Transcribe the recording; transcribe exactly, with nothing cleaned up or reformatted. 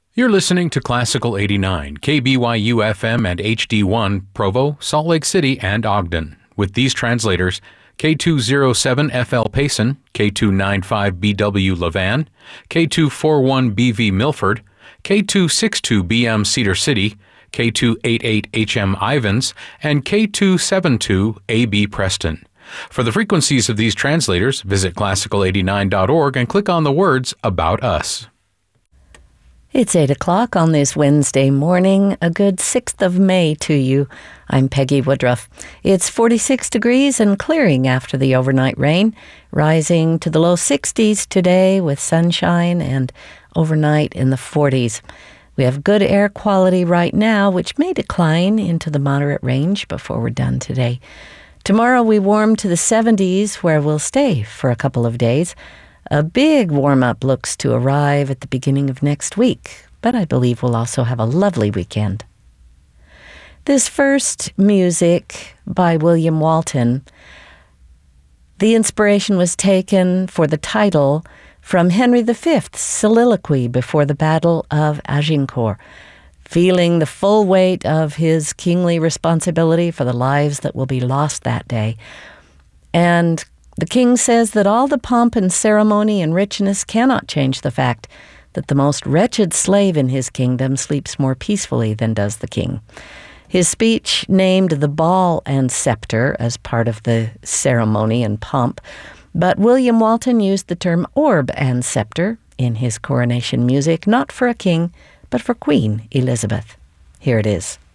You're listening to Classical eighty-nine, K B Y U F M and H D one, Provo, Salt Lake City, and Ogden. With these translators, K two oh seven F L Payson, K two ninety-five B W Levan, K two forty-one B V Milford, K two sixty-two B M Cedar City, K two eighty-eight H M Ivins, and K two seventy-two A B Preston. For the frequencies of these translators, visit classical eighty-nine dot org and click on the words About Us. It's eight o'clock on this Wednesday morning, a good sixth of May to you. I'm Peggy Woodruff. It's forty-six degrees and clearing after the overnight rain, rising to the low sixties today with sunshine and overnight in the forties. We have good air quality right now, which may decline into the moderate range before we're done today. Tomorrow we warm to the seventies, where we'll stay for a couple of days. A big warm-up looks to arrive at the beginning of next week, but I believe we'll also have a lovely weekend. This first music by William Walton, the inspiration was taken for the title from Henry the Fifth's soliloquy before the Battle of Agincourt, feeling the full weight of his kingly responsibility for the lives that will be lost that day. And the king says that all the pomp and ceremony and richness cannot change the fact that the most wretched slave in his kingdom sleeps more peacefully than does the king. His speech named the ball and scepter as part of the ceremony and pomp, but William Walton used the term orb and scepter in his coronation music, not for a king, but for Queen Elizabeth. Here it is.